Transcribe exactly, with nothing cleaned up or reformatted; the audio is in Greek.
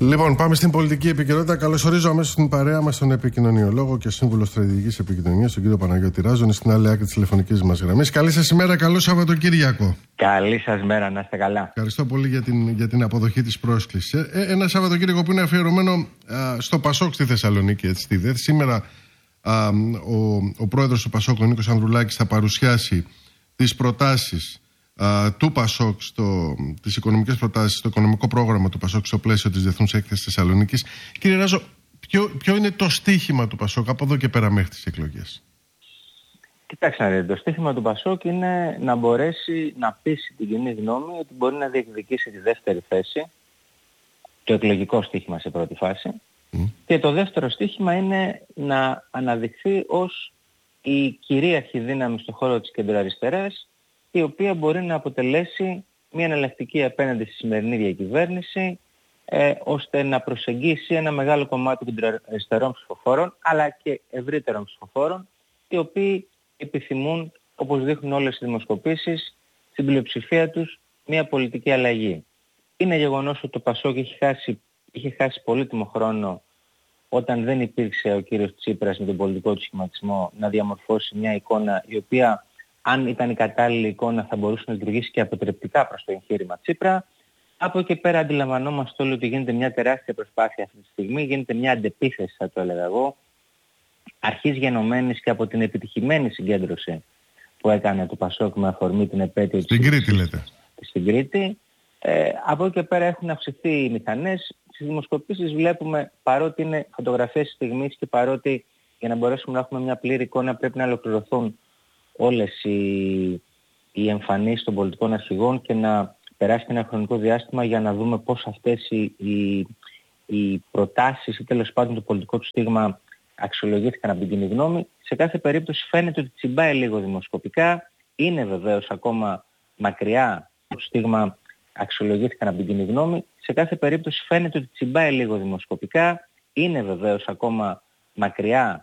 Λοιπόν, πάμε στην πολιτική επικαιρότητα. Καλωσορίζω αμέσως στην παρέα μας τον επικοινωνιολόγο και σύμβουλο στρατηγικής επικοινωνίας, τον κύριο Παναγιώτη Ράζο, στην άλλη άκρη της τηλεφωνικής μας γραμμής. Καλή σας ημέρα, καλό Σαββατοκύριακο. Καλή σας μέρα, να είστε καλά. Ευχαριστώ πολύ για την, για την αποδοχή της πρόσκλησης. Ε, ένα Σαββατοκύριακο που είναι αφιερωμένο α, στο Πασόκ στη Θεσσαλονίκη, έτσι, στη ΔΕΘ. Σήμερα α, ο, ο πρόεδρος του Πασόκ, ο Νίκος Ανδρουλάκης, θα παρουσιάσει τις προτάσεις του Πασόκ, στο, τις οικονομικές προτάσεις, το οικονομικό πρόγραμμα του Πασόκ στο πλαίσιο της Διεθνούς Έκθεσης Θεσσαλονίκης. Κύριε Ράζο, ποιο, ποιο είναι το στίχημα του Πασόκ από εδώ και πέρα μέχρι τις εκλογές? Κοιτάξτε να δείτε, το στίχημα του Πασόκ είναι να μπορέσει να πείσει την κοινή γνώμη ότι μπορεί να διεκδικήσει τη δεύτερη θέση, το εκλογικό στίχημα σε πρώτη φάση, mm. και το δεύτερο στίχημα είναι να αναδειχθεί ως η κυρίαρχη δύναμη στον χώρο της κεντροαριστεράς, η οποία μπορεί να αποτελέσει μια εναλλακτική απέναντι στη σημερινή διακυβέρνηση, ε, ώστε να προσεγγίσει ένα μεγάλο κομμάτι των αριστερών ψηφοφόρων, αλλά και ευρύτερων ψηφοφόρων, οι οποίοι επιθυμούν, όπως δείχνουν όλες οι δημοσκοπήσεις, στην πλειοψηφία τους μια πολιτική αλλαγή. Είναι γεγονός ότι το Πασόκ είχε χάσει, είχε χάσει πολύτιμο χρόνο όταν δεν υπήρξε ο κύριος Τσίπρας με τον πολιτικό του σχηματισμό να διαμορφώσει μια εικόνα η οποία, αν ήταν η κατάλληλη εικόνα, θα μπορούσε να λειτουργήσει και αποτρεπτικά προς το εγχείρημα Τσίπρα. Από εκεί πέρα αντιλαμβανόμαστε όλοι ότι γίνεται μια τεράστια προσπάθεια αυτή τη στιγμή, γίνεται μια αντεπίθεση, θα το έλεγα εγώ, αρχής γενομένης και από την επιτυχημένη συγκέντρωση που έκανε το Πασόκ με αφορμή την επέτειο στην της Κρήτη, λέτε. Στην Κρήτη. Ε, από εκεί πέρα έχουν αυξηθεί οι μηχανές. Στις δημοσκοπήσεις βλέπουμε, παρότι είναι φωτογραφίες στιγμής και παρότι για να μπορέσουμε να έχουμε μια πλήρη εικόνα πρέπει να ολοκληρωθούν όλες οι, οι εμφανίσεις των πολιτικών αρχηγών και να περάσει ένα χρονικό διάστημα για να δούμε πώς αυτές οι, οι, οι προτάσεις ή τέλος πάντων το πολιτικό του στίγμα αξιολογήθηκαν από την κοινή γνώμη. Σε κάθε περίπτωση φαίνεται ότι τσιμπάει λίγο δημοσκοπικά. Είναι βεβαίως ακόμα μακριά το στίγμα αξιολογήθηκαν από την κοινή γνώμη. Σε κάθε περίπτωση φαίνεται ότι τσιμπάει λίγο δημοσκοπικά. Είναι βεβαίως ακόμα μακριά